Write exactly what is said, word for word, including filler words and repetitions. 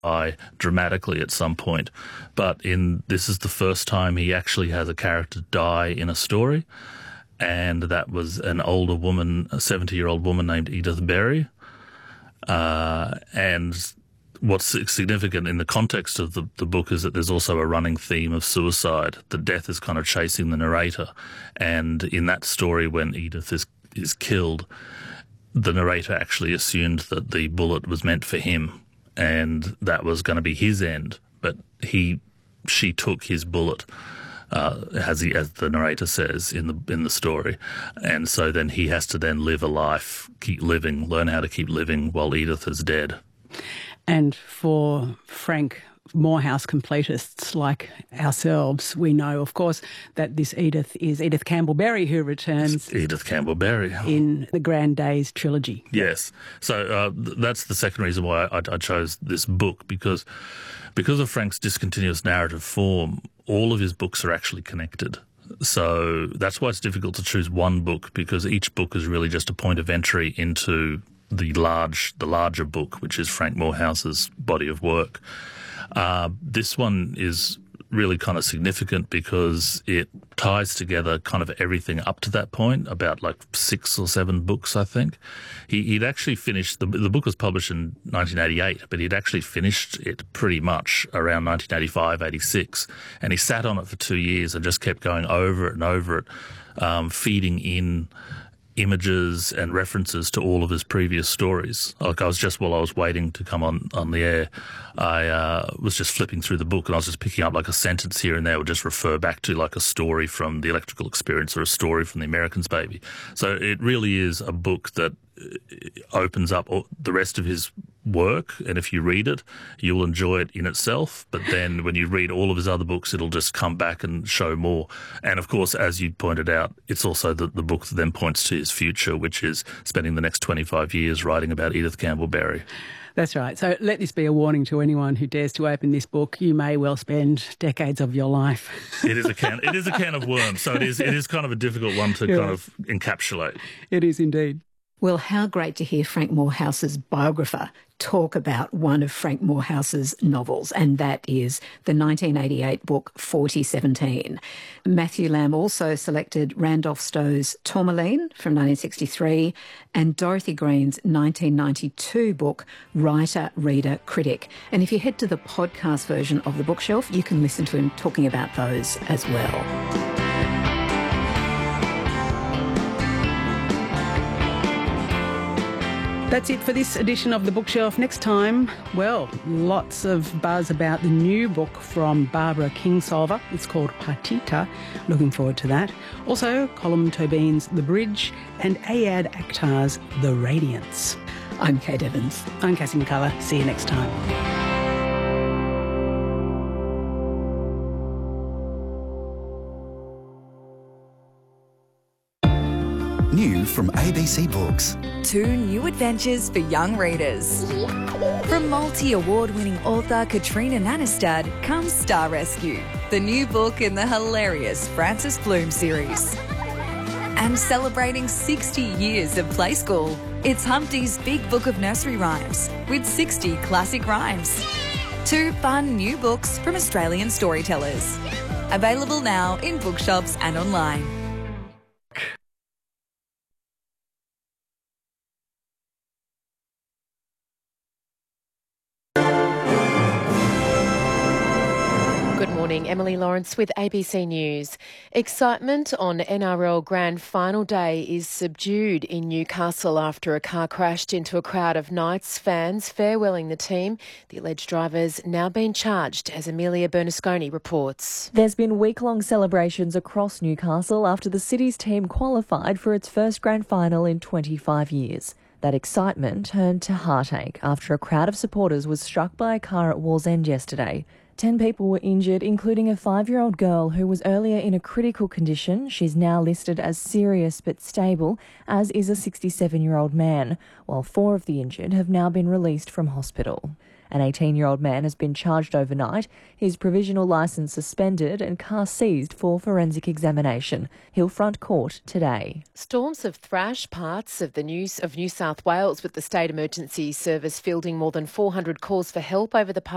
die dramatically at some point. But in this is the first time he actually has a character die in a story, and that was an older woman, a seventy-year-old woman named Edith Berry. Uh, and what's significant in the context of the, the book is that there's also a running theme of suicide. The death is kind of chasing the narrator. And in that story, when Edith is, is killed, the narrator actually assumed that the bullet was meant for him and that was going to be his end. But he, she took his bullet, uh, as he, as the narrator says in the in the story, and so then he has to then live a life, keep living, learn how to keep living while Edith is dead. And for Frank Moorhouse completists like ourselves, we know, of course, that this Edith is Edith Campbell Berry, who returns. It's Edith Campbell Berry in the Grand Days trilogy. Yes, so uh, th- that's the second reason why I, I chose this book, because because of Frank's discontinuous narrative form, all of his books are actually connected. So that's why it's difficult to choose one book, because each book is really just a point of entry into the large, the larger book, which is Frank Moorhouse's body of work. Uh, this one is really kind of significant because it ties together kind of everything up to that point, about like six or seven books, I think. He, he'd actually finished, the, the book was published in nineteen eighty-eight, but he'd actually finished it pretty much around nineteen eighty-five, eighty-six, and he sat on it for two years and just kept going over it and over it, um, feeding in images and references to all of his previous stories. Like I was just, while I was waiting to come on, on the air, I uh, was just flipping through the book and I was just picking up like a sentence here and there would just refer back to like a story from The Electrical Experience or a story from The American's Baby. So it really is a book that opens up the rest of his work, and if you read it, you'll enjoy it in itself, but then when you read all of his other books, it'll just come back and show more. And of course, as you pointed out, it's also the, the book that then points to his future, which is spending the next twenty-five years writing about Edith Campbell Berry. That's right. So let this be a warning to anyone who dares to open this book. You may well spend decades of your life. It is a can. It is a can of worms. So it is. It is kind of a difficult one to yeah. kind of encapsulate. It is indeed. Well, how great to hear Frank Moorhouse's biographer talk about one of Frank Moorhouse's novels, and that is the nineteen eighty-eight book forty seventeen. Matthew Lamb also selected Randolph Stowe's Tourmaline from nineteen sixty-three and Dorothy Green's nineteen ninety-two book Writer, Reader, Critic. And if you head to the podcast version of The Bookshelf, you can listen to him talking about those as well. That's it for this edition of The Bookshelf. Next time, well, lots of buzz about the new book from Barbara Kingsolver. It's called Partita. Looking forward to that. Also, Colm Tóibín's The Bridge and Ayad Akhtar's The Radiance. I'm Kate Evans. I'm Cassie McCullough. See you next time. New from A B C Books. Two new adventures for young readers. From multi-award-winning author Katrina Nanestad comes Star Rescue, the new book in the hilarious Frances Bloom series. And celebrating sixty years of Play School, it's Humpty's Big Book of Nursery Rhymes with sixty classic rhymes. Two fun new books from Australian storytellers. Available now in bookshops and online. Emily Lawrence with A B C News. Excitement on N R L Grand Final Day is subdued in Newcastle after a car crashed into a crowd of Knights fans farewelling the team. The alleged driver's now been charged, as Amelia Bernasconi reports. There's been week-long celebrations across Newcastle after the city's team qualified for its first grand final in twenty-five years. That excitement turned to heartache after a crowd of supporters was struck by a car at Wallsend yesterday. Ten people were injured, including a five-year-old girl who was earlier in a critical condition. She's now listed as serious but stable, as is a sixty-seven-year-old man, while four of the injured have now been released from hospital. An eighteen-year-old man has been charged overnight, his provisional licence suspended and car seized for forensic examination. He'll front court today. Storms have thrashed parts of the New, of New South Wales, with the State Emergency Service fielding more than four hundred calls for help over the past